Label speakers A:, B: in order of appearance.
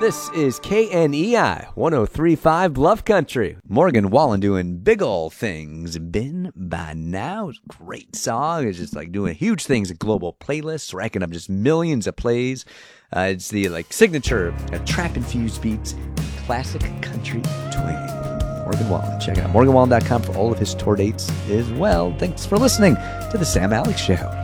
A: This is KNEI 1035 Bluff Country. Morgan Wallen doing big ol' things. Been by now. Great song. It's just like doing huge things at global playlists, racking up just millions of plays. It's the signature trap-infused beats and classic country twang. Morgan Wallen. Check out morganwallen.com for all of his tour dates as well. Thanks for listening to The Sam Alex Show.